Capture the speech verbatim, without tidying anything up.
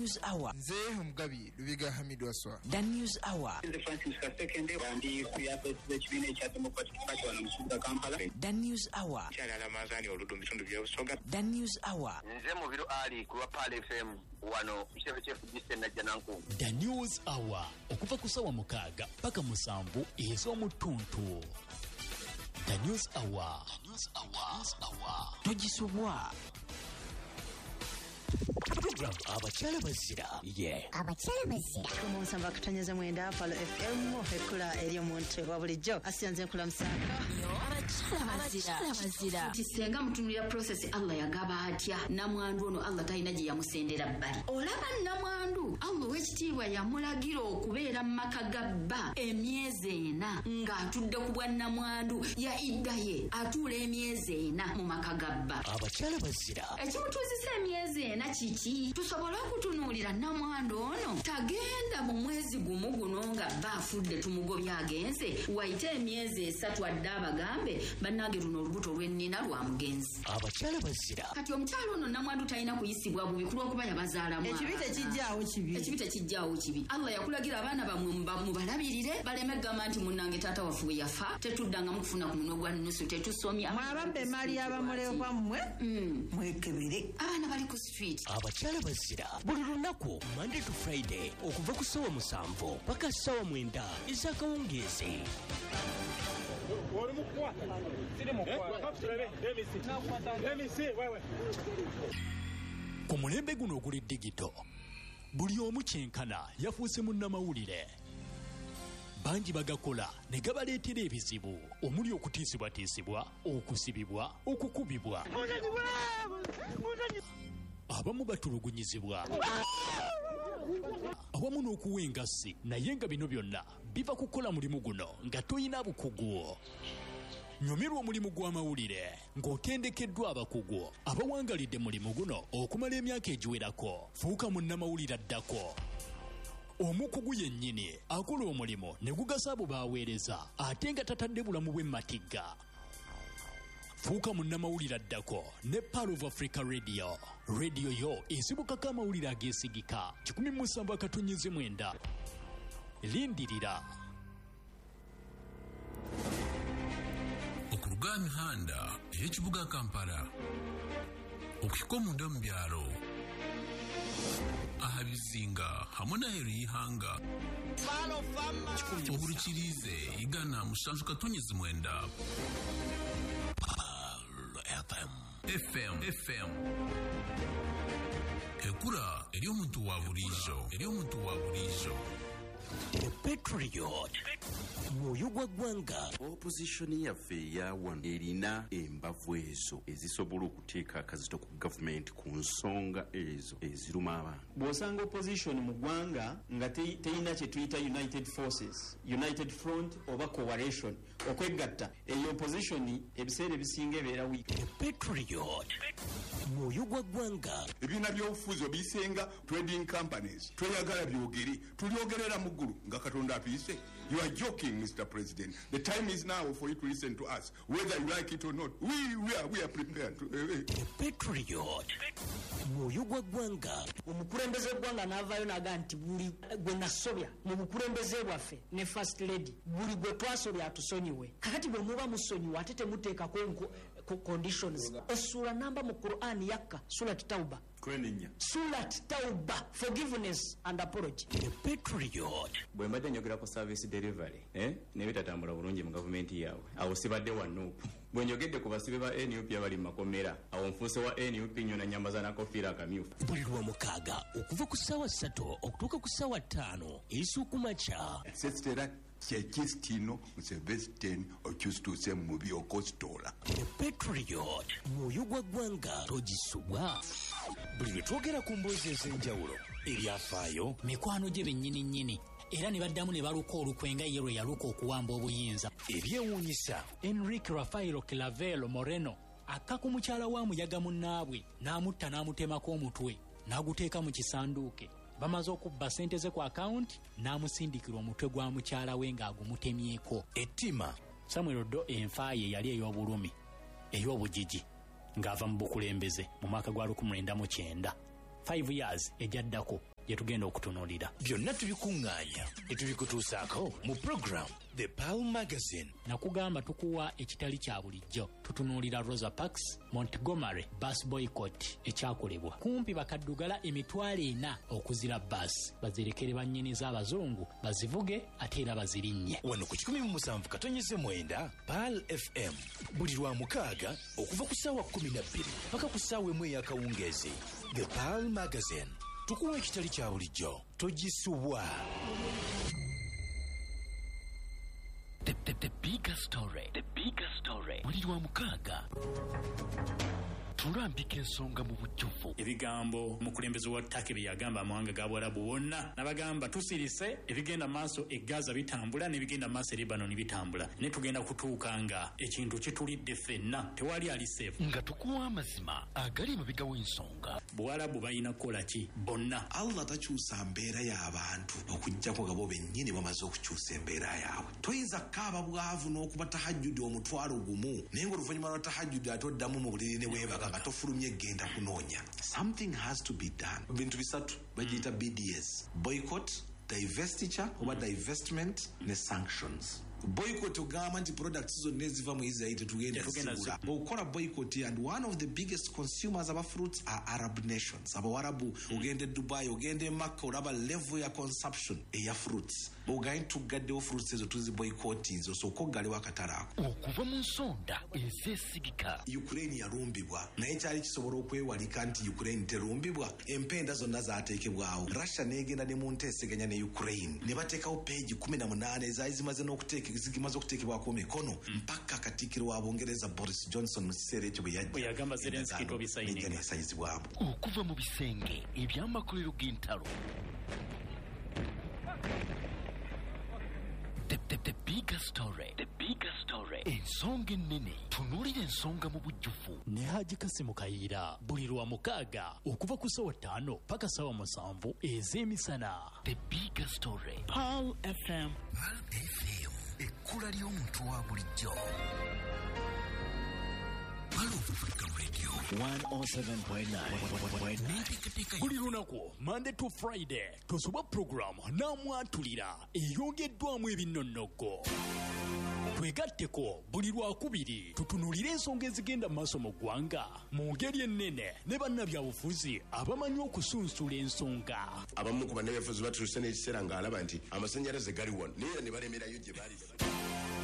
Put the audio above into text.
News Hour. Nze Mugabi Lubiga Hamid Waswa. The News Hour. The Francis Kasekende bandi kuyapo ekibine kya Democratic Party wano mukibuga Kampala. The News Hour. Kyala Ramazani oludu bitundu bya Busoga. The News Hour. Nze Mubiro Ali ku Pale F M wano Chef Chef Diste na Jananku. The News Hour okuva kusawa mukaga paka musanvu ez'omutuntu. The News Hour. The News Hour. News Hour. Tugisubwa. Program abakyala bazira. Yeah. Abakyala bazira. Kumunsa bakutanyeza mwenda Palo F M ekula eri omuntu wa bulijjo asiyanze nkula musanga. Abakyala bazira. Bazira. Tisenga mutunulira process Allah yagaba atya namwandu ono Allah talina gye yamusendera bbali. Olaba namwandu Allah wekitiibwa yamulagira okubeera mu maka gabba emyezi ena ng'atudde ku bwa namwandu ya iddaye atuula emyezi ena mu maka gabba. Abakyala bazira. Ekimutuuzisa emyezi ena kiki? Tusobola okutunuulira namwandu ono tagenda mu mwezi gumu guno nga baafudde tumugobya agenze wayite emyezi esatu adde abagambe bannange luno olubuto lw'ennina lwa mugenzi. Abakyala bazira. Kati omukyalo ono namwandu talina kuyisibwa bubi kulw'okuba yabazaalamu. Ekibi tekijjaawo kibi. Ekibi tekijjaawo kibi. Allah yakulagira abaana bamwe mubalabirire baleme gamba nti munnange taata waffe we yafa tetuddanga mu kufuna ku muno gwa nusu tetusomya. Mwabambe mali y'abamulekwa mmwe mwekebere. Abaana bali ku street. Abakyala bazira buli lunaku Monday to Friday okuva ku ssaawa musanvu paka ssaawa mwenda ez'akawungeezi. Ku mulembe guno oguli digito buli omu kyenkana yafuuse munnamawulire. Bangi bagakola ne gabaleetera ebizibu omuli okutiisibwatiisibwa, okusibibwa, okukubibwa. Abamu batulugunyizibwa awamu n'okuwa engassi naye nga bino byonna biva kukola mulimu guno nga toyina bukugu. Nyumirwa omulimu gw'amawulire ng'otendekeddwa abakugu abawangalidde mulimu guno okumala emyaka egiwerako. Fuuka munnamawulire addako. Omukugu yennyini akola omulimu ne gugasa abo baaweereza ate nga tatadde bulamu bwe matigga. Fuuka munnamawulire addako ne Pearl of Africa Radio. Radio yo esibukako amawulire ageesigika. kikumi mu musanvu akatonnyeze mwenda. Lindirira. Okuruga mihanda ey'ekibuga Kampala okukika omunda mu byalo ahabizinga hamwe n'aheru y'ihanga obulukirize igana musanvu katonyezi mwenda F M F M ekura eri omuntu wa bulijo eri omuntu wa bulijo. The Patriot mwoyo gwa ggwanga. Opposition yaffe yawa erina embavu ezo ezisobola okuteeka akazito ku government ku nsonga ezo eziruma abantu. Bw'osanga opposition mu ggwanga nga teyina kye tuyita United Forces, United Front oba Coalition okwegatta, eyo opposition ebiseera ebisinga ebeera weak. The Patriot mwoyo gwa ggwanga. Ebiina by'obufuzi obisenga trading companies tweyagala byogeri tulyogerera mu ggulu nga Katonda apiise. You are joking, Mister President. The time is now for you to listen to us, whether you like it or not. We we are we are prepared to. Uh, The Patriot mwoyo gwa ggwanga. Omukulembeze gwanga n'avaayo n'aga nti buli gwe nasobya mu bukulembeze bwaffe ne First Lady buli gwe twasobya atusonyiwe. Kakati bwe muba musonyiwe ate temuteekako conditions. Essula namba mu Quran yakka Surat Tauba. Kwenenya. Surat Tauba, forgiveness and apology. The Patriot. Bwe mbadde njogera ku service delivery eh ne bitatambula bulungi mu government yawe awo sibadde wanupu. Bwe njogedde ku basibe ba N U P abali makomera awo nfuuse wa N U P nyona nyamaza na kofiira akamyufu. Buli lwa mukaaga okuva ku ssaawa ssatu okutuuka ku ssaawa ttaano ez'okumakya. Sesitera kyekistino musevesiteni okyusituuse mu byokositola. The Patriot mwoyo gwa ggwanga togisubwa. Buli lwe twogera ku mboozi ez'enjawulo ebyafaayo mikwano gye bennyini nnyini era ne baddamu ne baluka olukwe nga ye lwe yaluka okuwamba obuyinza. Ebyewuunyisa Enrique Rafaelo Clavelo Moreno akka ku mukyala wa muyaga munnaabwe n'amutta n'amutemako omutwe n'aguteeka mu kisanduuke. Bamaze okubba ssente ze ku akawunti n'amusindikira omutwe gwa mukyala we ng'agumutemyeko. Ettima Samuel Oddo enfa ye yali ey'obulumi ey'obugigi ng'ava mu bukulembeze mu mwaka gwa lukumi lwenda mu kyenda. Five years ejaddako gye tugenda okutunuulira. Byonna tubikuŋŋaanya ne tubikutuusaako mu program The Pearl Magazine. Nakugamba tukuwa ekitali kya bulijjo. Tutunuulira Rosa Parks, Montgomery, bus boycott ekyakolebwa. Kumpi bakaddugala emitwalo ena okuzira bus. Bazirekere bannyini z'abazungu, bazivuge ate era bazirinnye. Wano ku kikumi mu musanvu katonyeze mwenda Pearl F M. Buli lwa mukaaga okuva ku ssaawa kkumi na bbiri paka ku ssaawa emu ey'akawungeezi. The Pearl Magazine. Tukuwa ekitali kya bulijjo. Togisubwa. The, the, the bigger story, the bigger story. Buli lwa mukaaga tulambika ensonga mu bujjuvu. Ebigambo mukulembeze wa Turkey byagamba amawanga ga Bwarabu wonna nabagamba tusirise ebigenda maaso e Gaza bitambula n'ebigenda maaso e Lebanon bitambula ne tugenda kutuuka nga ekintu kitulidde ffenna tewali ali safe nga tukuwa amazima agali mabiga w'ensonga. Bwarabu balina kukola ki bonna? Allah takyusa mbeera y'abantu okujjako nga bo bennyini bamaze okukyusa embeera yaabwe. Toyinza kaaba bwavu n'okuba tahajjudi omutwalo gumu naye ng'oluvannyuma lwa tahajjudi ate oddamu mu buliri ne weebaga nga tofulumye genda kunoonya. Something has to be done. Bintu bisatu bagiyita B D S: boycott, divestiture oba divestment ne sanctions. Boycott ogamba nti products zonna eziva mu Israel tetugenda zisibula. Okukola boycott, and one of the biggest consumers of fruits are Arab nations. Abawarabu ogende Dubai, ogende Makkah, olaba level ya consumption eya fruits. Ogaye tugaddewo fruits ezo tuzi boycotting zo so koggalewo akatale ako. Okuva mu nsonda ezeesigika. Ukraine yalumbibwa naye kyali kisobola okwewalika nti Ukraine terumbibwa. Empenda zonna zaateekebwawo. Russia neegenda ne mu nteeseganya ne Ukraine ne bateekawo peegi kumi na munaana ezaali zimaze n'okuteeka zikimaze okuteekebwako emikono mpaka katikkiro wa Bungereza Boris Johnson mu kiseera ekyo bwe yagamba Zelensky tobisayiningabwabo. Okuva mu bisenge eby'amakolero g'entalo. The, the, the bigger story, the bigger story. Ensonga ennene tunuulira ensonga mu bujjuvu. Ne Haji Kasimu Kayiira buli lwa mukaaga okuva ku ssaawa ttaano paka ssaawa musanvu ez'emisana. The bigger story. Pearl F M. Pearl F M. Ekkula ly'omuntu wa bulijjo. one oh seven point nine. Buli lunaku Monday to Friday tosoba program n'amwatulira eyongeddwamu ebinnonogo. Twegatteko buli lwakubiri tutunulire ensonga ezigenda maaso mu ggwanga mu ngeri ennene ne bannabyabufuzi abamanyi okusunsula ensonga. Abamu ku bannabyabufuzi batuuse n'ekiseera ng'alaba nti amasannyalaze gali wano naye ne balemerayo gye bali.